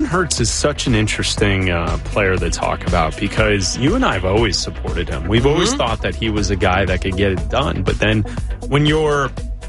Hurts is such an interesting player to talk about because you and I have always supported him. We've always thought that he was a guy that could get it done. But then when you're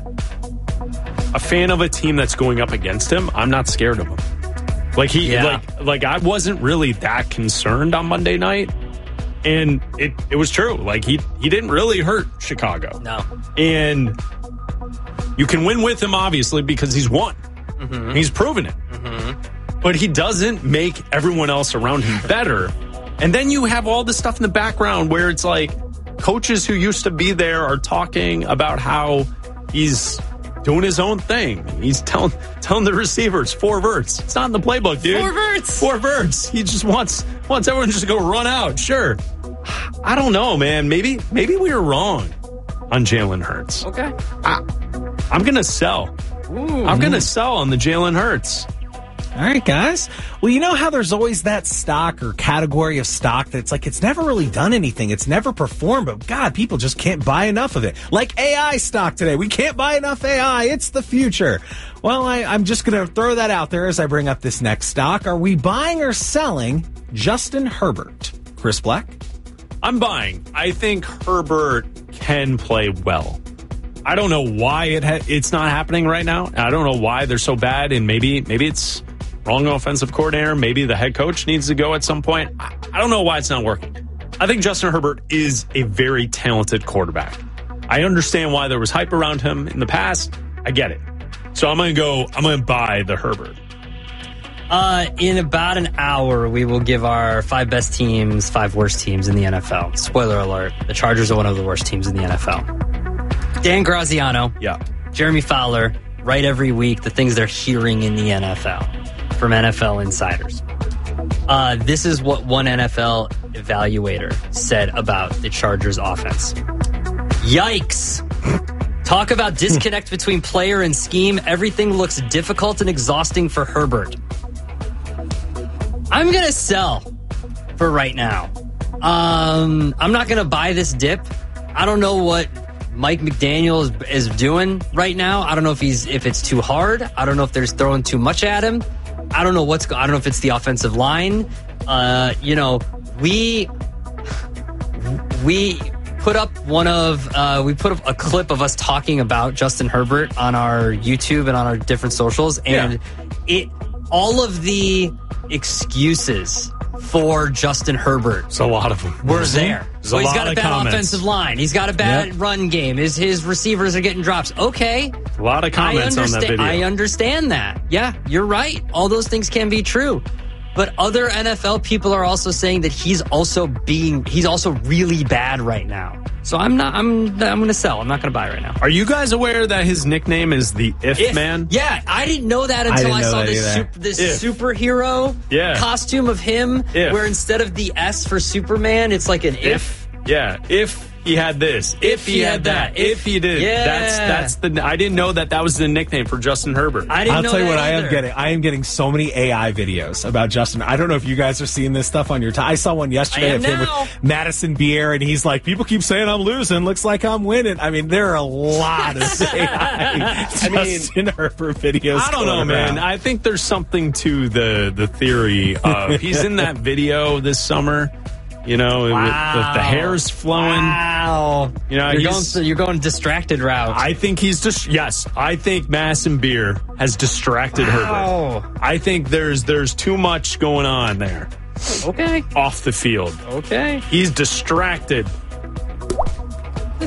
a fan of a team that's going up against him, I'm not scared of him. Like like I wasn't really that concerned on Monday night. And it was true. Like he didn't really hurt Chicago. No. And you can win with him, obviously, because he's won. He's proven it. But he doesn't make everyone else around him better. And then you have all this stuff in the background where it's like coaches who used to be there are talking about how he's doing his own thing. He's telling the receivers 4 verts. It's not in the playbook, dude. 4 verts. 4 verts. He just wants everyone just to go run out. Sure. I don't know, man. Maybe we were wrong on Jalen Hurts. Okay. I'm going to sell. Ooh. I'm going to sell on the Jalen Hurts. All right, guys. Well, you know how there's always that stock or category of stock that's like it's never really done anything. It's never performed, but God, people just can't buy enough of it. Like AI stock today. We can't buy enough AI. It's the future. Well, I'm just going to throw that out there as I bring up this next stock. Are we buying or selling Justin Herbert? Chris Black? I'm buying. I think Herbert can play well. I don't know why it's not happening right now. I don't know why they're so bad, and maybe it's wrong offensive coordinator. Maybe the head coach needs to go at some point. I don't know why it's not working. I think Justin Herbert is a very talented quarterback. I understand why there was hype around him in the past. I get it. So I'm going to buy the Herbert. In about an hour, we will give our 5 best teams, 5 worst teams in the NFL. Spoiler alert, the Chargers are one of the worst teams in the NFL. Dan Graziano, Jeremy Fowler, write every week the things they're hearing in the NFL from NFL insiders. This is what one NFL evaluator said about the Chargers offense. Yikes. Talk about disconnect between player and scheme. Everything looks difficult and exhausting for Herbert. I'm going to sell for right now. I'm not going to buy this dip. I don't know what Mike McDaniel is doing right now. I don't know if it's too hard. I don't know if there's throwing too much at him. I don't know I don't know if it's the offensive line. We put up a clip of us talking about Justin Herbert on our YouTube and on our different socials, and all of the excuses for Justin Herbert. It's a lot of them. We're there. So he's got a bad offensive line. He's got a bad run game. His receivers are getting drops. Okay. A lot of comments on that video. I understand that. Yeah, you're right. All those things can be true. But other NFL people are also saying that he's also really bad right now. So I'm going to sell. I'm not going to buy right now. Are you guys aware that his nickname is the If Man? Yeah, I didn't know that until I saw this superhero costume of him where instead of the S for Superman, it's like an if. Yeah, if he had this, if he had that, if he did. That's the. I didn't know that was the nickname for Justin Herbert. I'll tell you what I am getting. I am getting so many AI videos about Justin. I don't know if you guys are seeing this stuff on your time. I saw one yesterday of him with Madison Beer, and he's like, people keep saying I'm losing. Looks like I'm winning. I mean, there are a lot of AI Justin Herbert videos. I don't know, man. I think there's something to the theory of he's in that video this summer. You know, with the hair's flowing. Wow. You know, you're going distracted route. I think I think Madison Beer has distracted Herbert. I think there's too much going on there. Okay. Off the field. Okay. He's distracted. All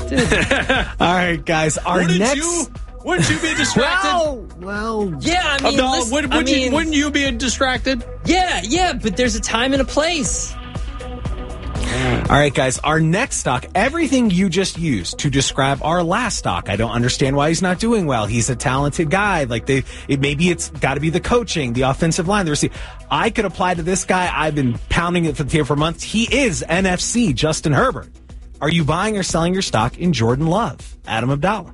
right, guys. Wouldn't you be distracted? Well, yeah. I mean, wouldn't you be distracted? Yeah. But there's a time and a place. All right, guys, our next stock, everything you just used to describe our last stock. I don't understand why he's not doing well. He's a talented guy. Maybe it's got to be the coaching, the offensive line, the receiver. I could apply to this guy. I've been pounding it for months. He is NFC Justin Herbert. Are you buying or selling your stock in Jordan Love? Adam Abdallah.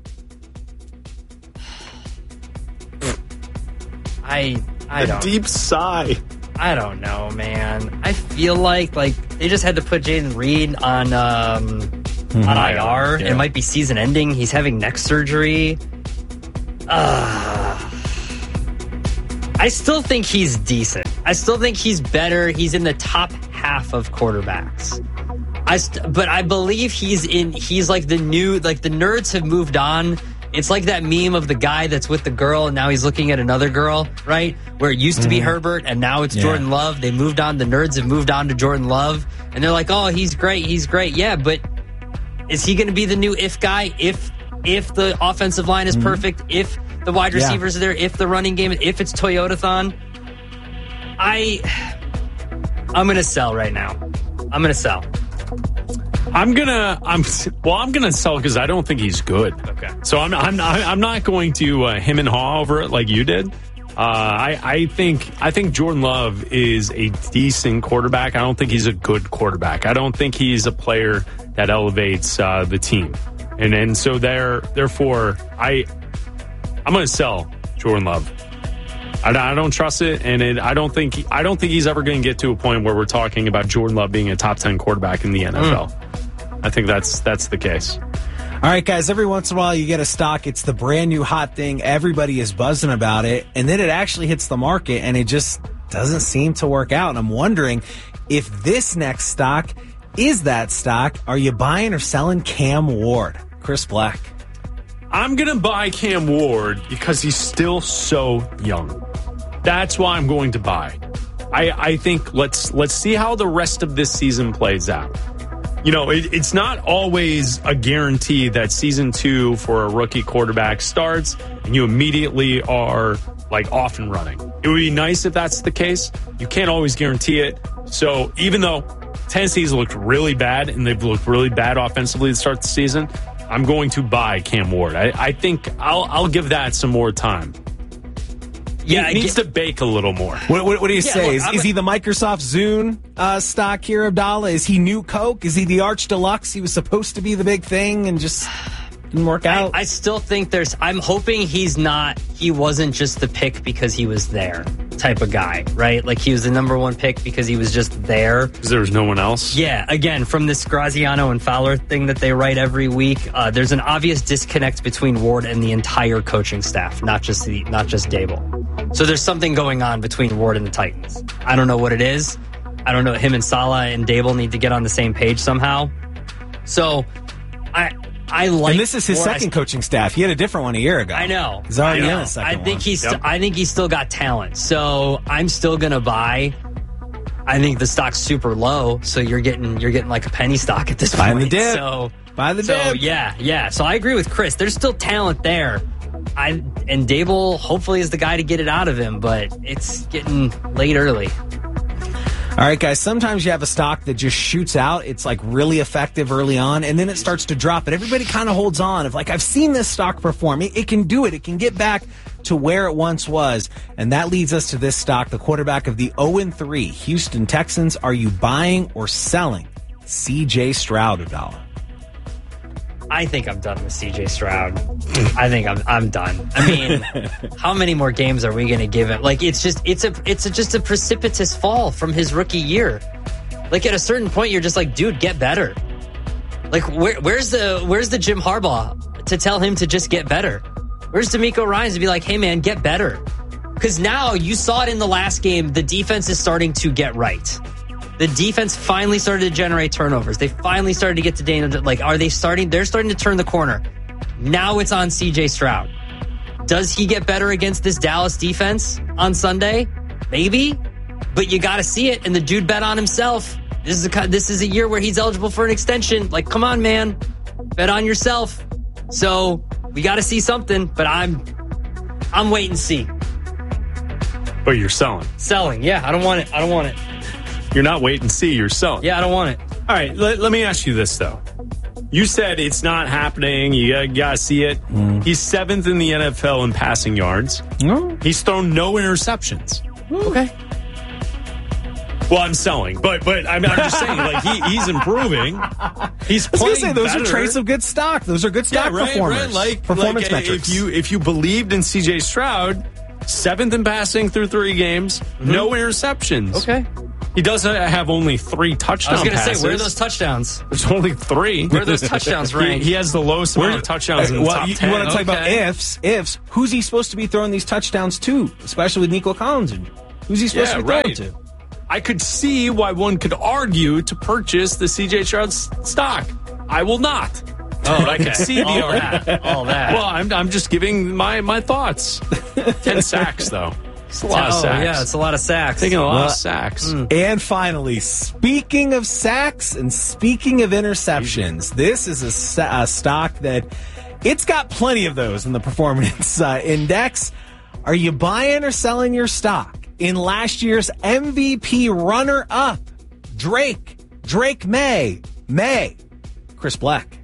I don't. Deep sigh. I don't know, man. I feel like they just had to put Jaden Reed on IR. Yeah. It might be season ending. He's having neck surgery. I still think he's decent. I still think he's better. He's in the top half of quarterbacks. But I believe he's like the new, like the nerds have moved on. It's like that meme of the guy that's with the girl and now he's looking at another girl, right? Where it used to be Herbert and now it's Jordan Love. They moved on. The nerds have moved on to Jordan Love. And they're like, oh, he's great. He's great. Yeah, but is he going to be the new if guy? If the offensive line is perfect, if the wide receivers are there, if the running game, if it's Toyotathon, I'm going to sell right now. I'm going to sell. I'm gonna sell because I don't think he's good. Okay. So I'm not going to him and haw over it like you did. I think Jordan Love is a decent quarterback. I don't think he's a good quarterback. I don't think he's a player that elevates the team, and so therefore I'm going to sell Jordan Love. I don't trust it, and I don't think he's ever going to get to a point where we're talking about Jordan Love being a top 10 quarterback in the NFL. I think that's the case. All right, guys, every once in a while you get a stock. It's the brand new hot thing. Everybody is buzzing about it. And then it actually hits the market and it just doesn't seem to work out. And I'm wondering if this next stock is that stock. Are you buying or selling Cam Ward? Chris Black. I'm going to buy Cam Ward because he's still so young. That's why I'm going to buy. I think let's see how the rest of this season plays out. You know, it's not always a guarantee that season 2 for a rookie quarterback starts and you immediately are like off and running. It would be nice if that's the case. You can't always guarantee it. So even though Tennessee's looked really bad and they've looked really bad offensively to start the season, I'm going to buy Cam Ward. I think I'll give that some more time. Yeah, he needs to bake a little more. What do you say? Look, is he the Microsoft Zune stock here, Abdallah? Is he new Coke? Is he the Arch Deluxe? He was supposed to be the big thing and just didn't work out. I still think I'm hoping he wasn't just the pick because he was there type of guy, right? Like he was the number 1 pick because he was just there. Because there was no one else? Yeah, again, from this Graziano and Fowler thing that they write every week, there's an obvious disconnect between Ward and the entire coaching staff, not just Dable. So there's something going on between Ward and the Titans. I don't know what it is. I don't know. Him and Saleh and Dable need to get on the same page somehow. So I like. And this is his second coaching staff. He had a different one a year ago. I know. He's already in a second one. I think he's still got talent. So I'm still gonna buy. I think the stock's super low. So you're getting like a penny stock at this point. Buy the dip. So buy the dip. Yeah. So I agree with Chris. There's still talent there. And Dable hopefully is the guy to get it out of him, but it's getting late early. All right, guys, sometimes you have a stock that just shoots out. It's like really effective early on, and then it starts to drop. And everybody kind of holds on of like, I've seen this stock perform. It can do it. It can get back to where it once was. And that leads us to this stock, the quarterback of the 0-3 Houston Texans. Are you buying or selling C.J. Stroud, Abdallah? I think I'm done with C.J. Stroud. I think I'm done. I mean, how many more games are we going to give him? Like, it's just a precipitous fall from his rookie year. Like, at a certain point, you're just like, dude, get better. Like, where's the Jim Harbaugh to tell him to just get better? Where's DeMeco Ryans to be like, hey man, get better? Because now you saw it in the last game. The defense is starting to get right. The defense finally started to generate turnovers. They finally started to get to Daniel. Like, they're starting to turn the corner. Now it's on C.J. Stroud. Does he get better against this Dallas defense on Sunday? Maybe. But you got to see it. And the dude bet on himself. This is a year where he's eligible for an extension. Like, come on, man. Bet on yourself. So we got to see something. But I'm wait and see. But you're selling. Selling. Yeah, I don't want it. You're not wait and see, you're selling. Yeah, I don't want it. All right, let me ask you this, though. You said it's not happening. You got to see it. He's 7th in the NFL in passing yards. He's thrown no interceptions. Okay. Well, I'm selling, but I'm just saying, like, he's improving. He's playing better. Those are traits of good stock. Those are good stock performers. Right? Performance metrics. If you believed in C.J. Stroud, 7th in passing through 3 games, no interceptions. Okay. He does have only 3 touchdown passes. I was going to say, where are those touchdowns? There's only 3. Where are those touchdowns ranked? He has the lowest amount of touchdowns in the top 10. You want to talk about ifs? Who's he supposed to be throwing these touchdowns to, especially with Nico Collins? Who's he supposed to be throwing to? I could see why one could argue to purchase the C.J. Stroud stock. I will not. Oh, I can see the argument. All that. Well, I'm just giving my thoughts. 10 sacks, though. It's a lot of sacks. Yeah, it's a lot of sacks. Taking a lot of sacks. And finally, speaking of sacks and speaking of interceptions, this is a stock that it's got plenty of those in the performance index. Are you buying or selling your stock in last year's MVP runner-up? Drake May, Chris Black.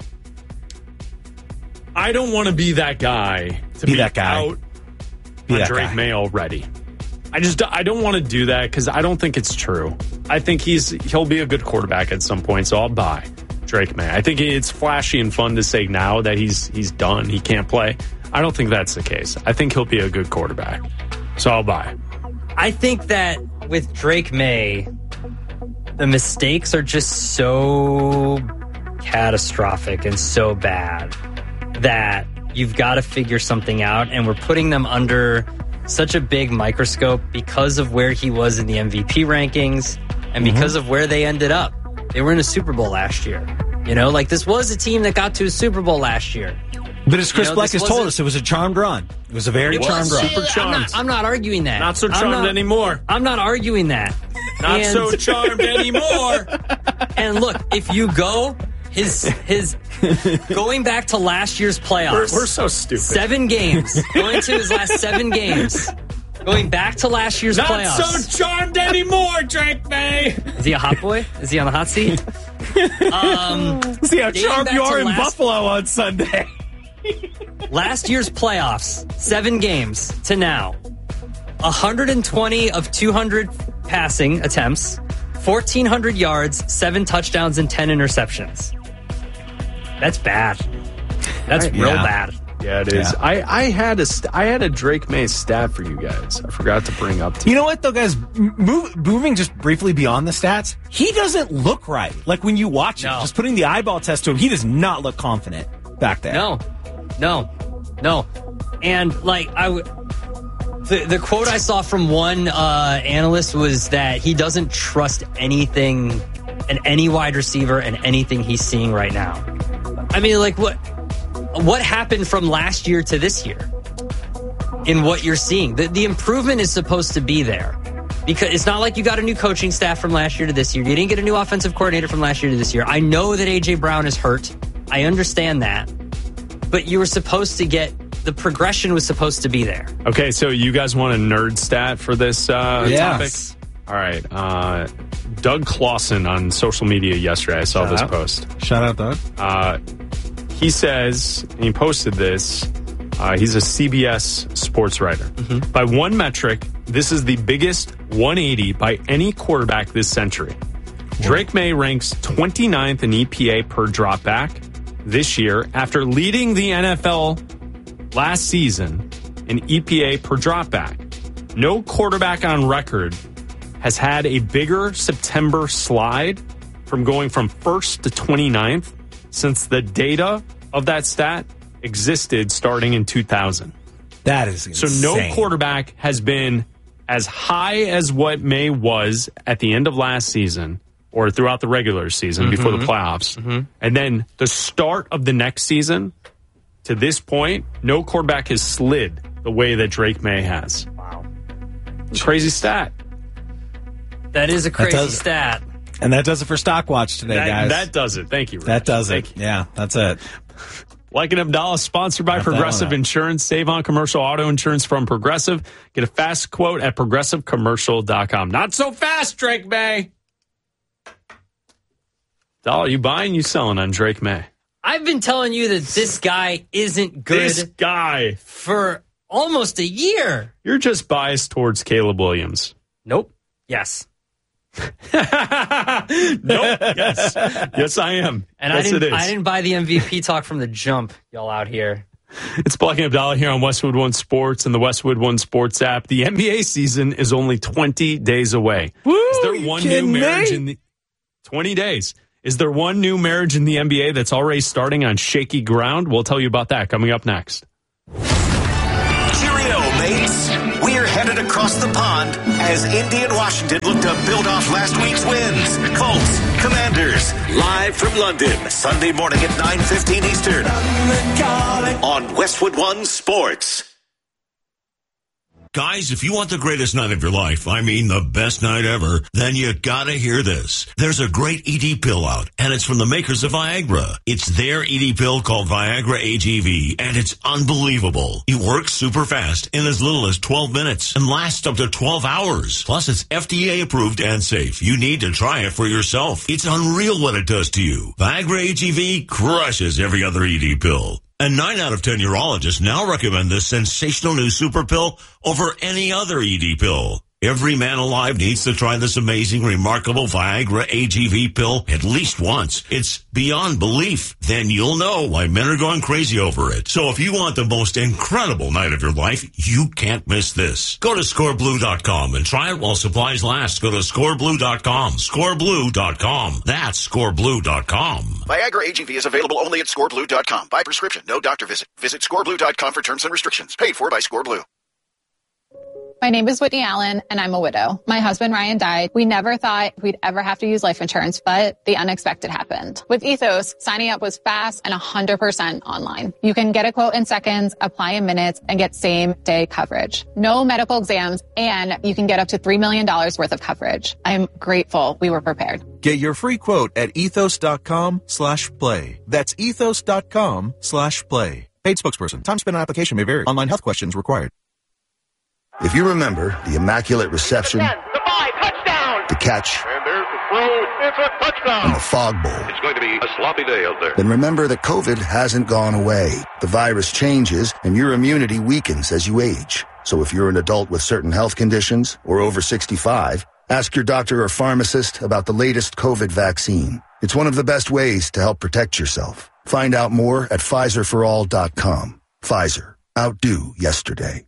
I don't want to be that guy to be that guy. out on Drake May already. I don't want to do that because I don't think it's true. I think he'll be a good quarterback at some point, so I'll buy Drake May. I think it's flashy and fun to say now that he's done, he can't play. I don't think that's the case. I think he'll be a good quarterback, so I'll buy. I think that with Drake May, the mistakes are just so catastrophic and so bad that you've got to figure something out, and we're putting them under such a big microscope because of where he was in the MVP rankings and because of where they ended up. They were in a Super Bowl last year. You know, like this was a team that got to a Super Bowl last year. But as Chris Black has told us, it was a charmed run. It was a very charmed run. Super charmed. I'm not arguing that. Not so charmed anymore. I'm not arguing that. Not so charmed anymore. And look, if you go, his going back to last year's playoffs. We're so stupid. 7 games. Going to his last 7 games. Going back to last year's playoffs. Not so charmed anymore, Drake May. Is he a hot boy? Is he on the hot seat? See how charmed you are in Buffalo on Sunday. Last year's playoffs, 7 games to now. 120 of 200 passing attempts, 1,400 yards, 7 touchdowns, and 10 interceptions. That's bad. That's real bad. Yeah, it is. Yeah. I had a Drake May stat for you guys. I forgot to bring up to you. You know what, though, guys? Moving just briefly beyond the stats, he doesn't look right. Like, when you watch him, just putting the eyeball test to him, he does not look confident back there. No. And, like, the quote I saw from one analyst was that he doesn't trust anything and any wide receiver and anything he's seeing right now. I mean, like, what happened from last year to this year in what you're seeing? The improvement is supposed to be there because it's not like you got a new coaching staff from last year to this year. You didn't get a new offensive coordinator from last year to this year. I know that A.J. Brown is hurt. I understand that. But you were supposed to get the progression was supposed to be there. Okay, so you guys want a nerd stat for this topic? All right. Doug Clawson on social media yesterday. I saw this post. Shout out, Doug. He says, and he posted this, he's a CBS sports writer. By one metric, this is the biggest 180 by any quarterback this century. Drake May ranks 29th in EPA per dropback this year after leading the NFL last season in EPA per dropback. No quarterback on record has had a bigger September slide from going from 1st to 29th since the data of that stat existed starting in 2000. That is insane. So no quarterback has been as high as what May was at the end of last season or throughout the regular season before the playoffs. And then the start of the next season to this point, no quarterback has slid the way that Drake May has. Wow. Crazy stat. That is a crazy stat. And that does it for Stockwatch today, guys. That does it. Thank you, Rich. That does it. Yeah, that's it. Like an Abdallah, sponsored by Progressive Insurance. Save on commercial auto insurance from Progressive. Get a fast quote at progressivecommercial.com. Not so fast, Drake May. Abdallah, you buying, you selling on Drake May? I've been telling you that this guy isn't good. This guy. For almost a year. You're just biased towards Caleb Williams. Nope. Yes. Nope. Yes. Yes, I am. And yes, I didn't buy the MVP talk from the jump, y'all out here. It's Black and Abdallah here on Westwood One Sports and the Westwood One Sports app. The NBA season is only 20 days away. Woo, is there one new marriage in the 20 days? Is there one new marriage in the NBA that's already starting on shaky ground? We'll tell you about that coming up next. Cheerio, mates. We're headed across across the pond as Indy and Washington look to build off last week's wins. Colts, Commanders, live from London, Sunday morning at 9:15 Eastern on Westwood One Sports. Guys, if you want the greatest night of your life, I mean the best night ever, then you gotta hear this. There's a great ED pill out, and it's from the makers of Viagra. It's their ED pill called Viagra AGV, and it's unbelievable. It works super fast in as little as 12 minutes and lasts up to 12 hours. Plus, it's FDA approved and safe. You need to try it for yourself. It's unreal what it does to you. Viagra AGV crushes every other ED pill. And 9 out of 10 urologists now recommend this sensational new super pill over any other ED pill. Every man alive needs to try this amazing, remarkable Viagra AGV pill at least once. It's beyond belief. Then you'll know why men are going crazy over it. So if you want the most incredible night of your life, you can't miss this. Go to scoreblue.com and try it while supplies last. Go to scoreblue.com. Scoreblue.com. That's scoreblue.com. Viagra AGV is available only at scoreblue.com. By prescription, no doctor visit. Visit scoreblue.com for terms and restrictions. Paid for by ScoreBlue. My name is Whitney Allen, and I'm a widow. My husband, Ryan, died. We never thought we'd ever have to use life insurance, but the unexpected happened. With Ethos, signing up was fast and 100% online. You can get a quote in seconds, apply in minutes, and get same-day coverage. No medical exams, and you can get up to $3 million worth of coverage. I'm grateful we were prepared. Get your free quote at ethos.com/play. That's ethos.com/play. Paid spokesperson. Time spent on application may vary. Online health questions required. If you remember the Immaculate Reception, the touchdown, the catch, and there's the throw, it's a touchdown, and the Fog Bowl, it's going to be a sloppy day out there. Then remember that COVID hasn't gone away. The virus changes, and your immunity weakens as you age. So if you're an adult with certain health conditions or over 65, ask your doctor or pharmacist about the latest COVID vaccine. It's one of the best ways to help protect yourself. Find out more at PfizerForAll.com. Pfizer. Outdo yesterday.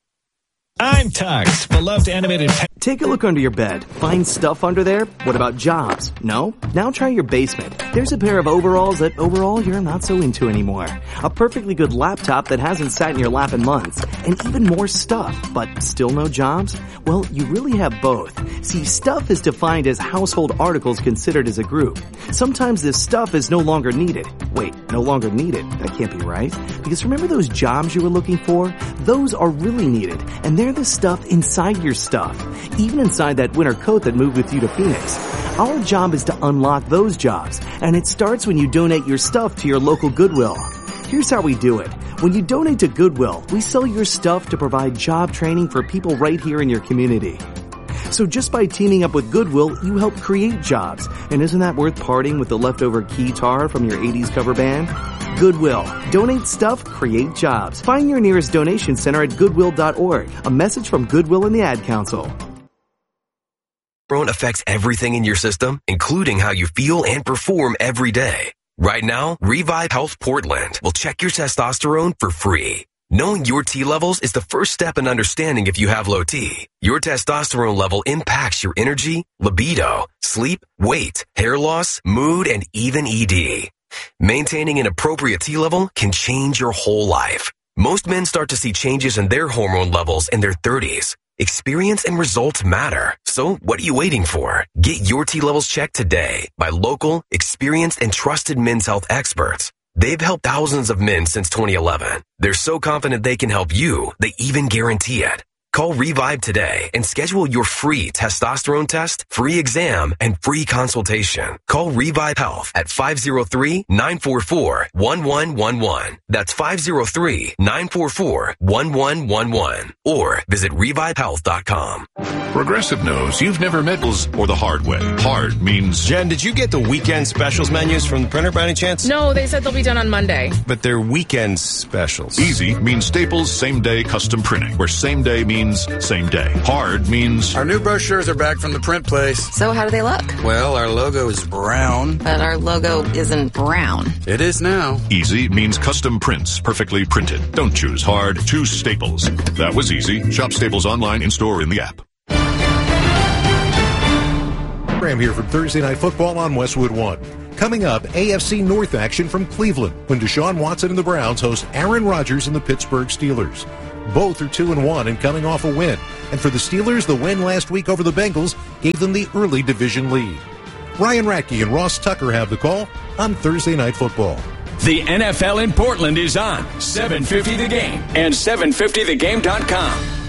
I'm Tux, beloved animated pet. Take a look under your bed. Find stuff under there? What about jobs? No? Now try your basement. There's a pair of overalls that overall you're not so into anymore. A perfectly good laptop that hasn't sat in your lap in months. And even more stuff, but still no jobs? Well, you really have both. See, stuff is defined as household articles considered as a group. Sometimes this stuff is no longer needed. Wait, no longer needed? That can't be right. Because remember those jobs you were looking for? Those are really needed. And they're the stuff inside your stuff. Even inside that winter coat that moved with you to Phoenix. Our job is to unlock those jobs. And it starts when you donate your stuff to your local Goodwill. Here's how we do it. When you donate to Goodwill, we sell your stuff to provide job training for people right here in your community. So just by teaming up with Goodwill, you help create jobs. And isn't that worth parting with the leftover guitar from your 80s cover band? Goodwill. Donate stuff, create jobs. Find your nearest donation center at goodwill.org. A message from Goodwill and the Ad Council. Testosterone affects everything in your system, including how you feel and perform every day. Right now, Revive Health Portland will check your testosterone for free. Knowing your T levels is the first step in understanding if you have low T. Your testosterone level impacts your energy, libido, sleep, weight, hair loss, mood, and even ED. Maintaining an appropriate T level can change your whole life. Most men start to see changes in their hormone levels in their 30s. Experience and results matter. So what are you waiting for? Get your T levels checked today by local, experienced, and trusted men's health experts. They've helped thousands of men since 2011. They're so confident they can help you, they even guarantee it. Call Revive today and schedule your free testosterone test, free exam, and free consultation. Call Revive Health at 503-944-1111. That's 503-944-1111. Or visit revivehealth.com. Progressive knows you've never met Bills or the hard way. Hard means... Jen, did you get the weekend specials menus from the printer by any chance? No, they said they'll be done on Monday. But they're weekend specials. Easy means Staples same-day custom printing, where same-day means same day. Hard means... Our new brochures are back from the print place. So how do they look? Well, our logo is brown. But our logo isn't brown. It is now. Easy means custom prints, perfectly printed. Don't choose hard, choose Staples. That was easy. Shop Staples online, in-store, in the app. Graham here from Thursday Night Football on Westwood One. Coming up, AFC North action from Cleveland when Deshaun Watson and the Browns host Aaron Rodgers and the Pittsburgh Steelers. Both are 2-1 and coming off a win. And for the Steelers, the win last week over the Bengals gave them the early division lead. Ryan Radke and Ross Tucker have the call on Thursday Night Football. The NFL in Portland is on 750 The Game and 750thegame.com.